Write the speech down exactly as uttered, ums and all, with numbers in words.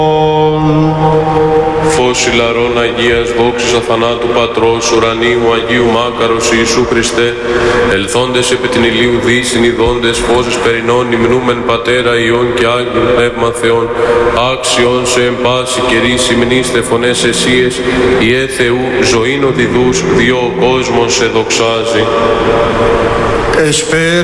Φως ηλαρών Αγίας δόξης αθανάτου Πατρός ουρανίου Αγίου Μάκαρος Ιησού Χριστέ, ελθόντες επί την ηλίου δύσιν ειδώντες φώσες περινών υμνούμεν Πατέρα Υιόν και Άγιον Πνεύμα Θεόν, άξιον σε εν πάση καιρής υμνήστε φωνές εσίες, Ιε Θεού ζωήν οδηδούς, διό ο κόσμος σε δοξάζει.